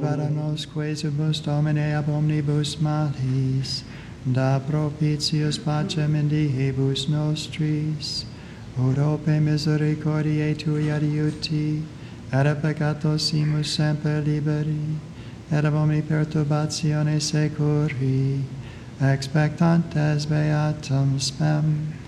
Para nos quesibus Domine ab omnibus malis, da propitius pacem in diebus nostris, ut ope misericordiae Tui adiuti, et a peccatosimus semper liberi, et ab omni perturbatione securi, expectantes beatum spem.